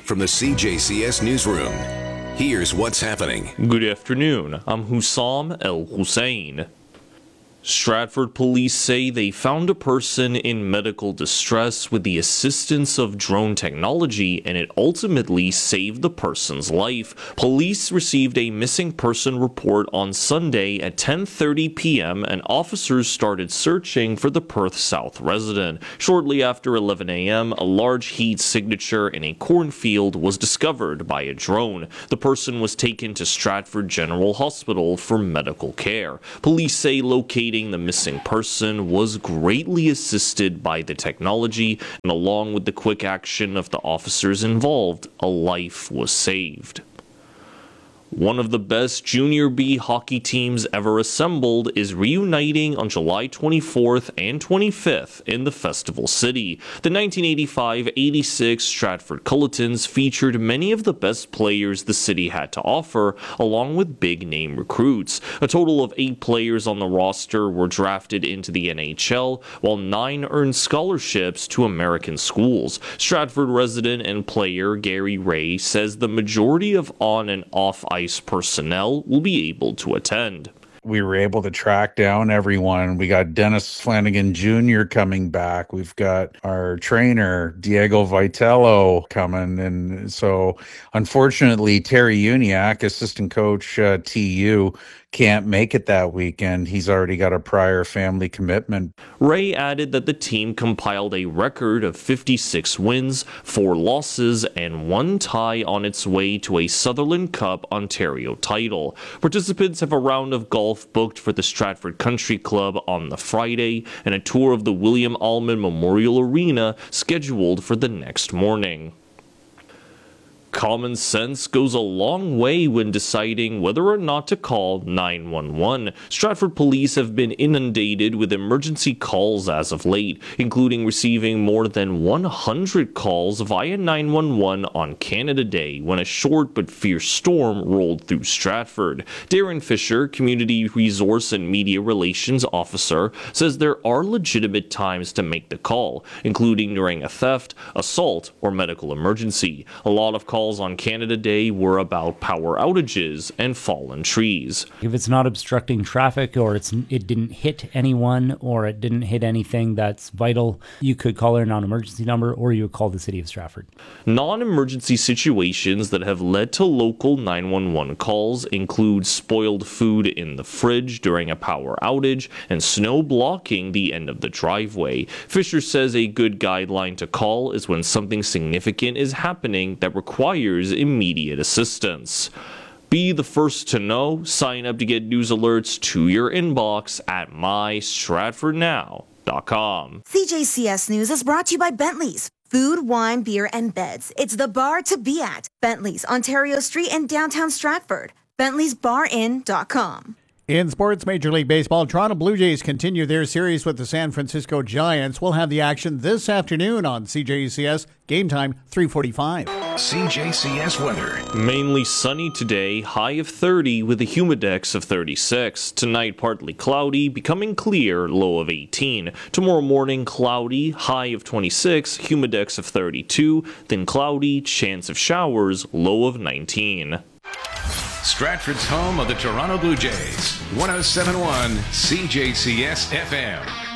from the CJCS Newsroom. Here's what's happening. Good afternoon. I'm Hussam El Hussein. Stratford police say they found a person in medical distress with the assistance of drone technology, and it ultimately saved the person's life. Police received a missing person report on Sunday at 10:30 p.m. and officers started searching for the Perth South resident. Shortly after 11 a.m., a large heat signature in a cornfield was discovered by a drone. The person was taken to Stratford General Hospital for medical care. Police say locating the missing person was greatly assisted by the technology, and along with the quick action of the officers involved, a life was saved. One of the best Junior B hockey teams ever assembled is reuniting on July 24th and 25th in the Festival City. The 1985-86 Stratford Culletons featured many of the best players the city had to offer, along with big-name recruits. A total of 8 players on the roster were drafted into the NHL, while 9 earned scholarships to American schools. Stratford resident and player Gary Ray says the majority of on- and off-ice personnel will be able to attend. We were able to track down everyone. We got Dennis Flanagan Jr. coming back. We've got our trainer, Diego Vitello, coming. And so, unfortunately, Terry Uniac, assistant coach TU, can't make it that weekend. He's already got a prior family commitment. Ray added that the team compiled a record of 56 wins, 4 losses, and 1 tie on its way to a Sutherland Cup Ontario title. Participants have a round of golf booked for the Stratford Country Club on the Friday and a tour of the William Allman Memorial Arena scheduled for the next morning. Common sense goes a long way when deciding whether or not to call 911. Stratford police have been inundated with emergency calls as of late, including receiving more than 100 calls via 911 on Canada Day when a short but fierce storm rolled through Stratford. Darren Fisher, Community Resource and Media Relations Officer, says there are legitimate times to make the call, including during a theft, assault, or medical emergency. A lot of calls on Canada Day were about power outages and fallen trees. If it's not obstructing traffic, or it didn't hit anyone, or it didn't hit anything that's vital, you could call our non-emergency number, or you would call the City of Stratford. Non-emergency situations that have led to local 911 calls include spoiled food in the fridge during a power outage and snow blocking the end of the driveway. Fisher says a good guideline to call is when something significant is happening that requires immediate assistance. Be the first to know. Sign up to get news alerts to your inbox at mystratfordnow.com. CJCS News is brought to you by Bentley's. Food, wine, beer, and beds. It's the bar to be at. Bentley's, Ontario Street in downtown Stratford. Bentley'sBarIn.com. In sports, Major League Baseball, Toronto Blue Jays continue their series with the San Francisco Giants. We'll have the action this afternoon on CJCS. Game time, 3:45. CJCS weather. Mainly sunny today, high of 30 with a humidex of 36. Tonight, partly cloudy, becoming clear, low of 18. Tomorrow morning, cloudy, high of 26, humidex of 32. Then cloudy, chance of showers, low of 19. Stratford's home of the Toronto Blue Jays. 107.1 CJCS FM.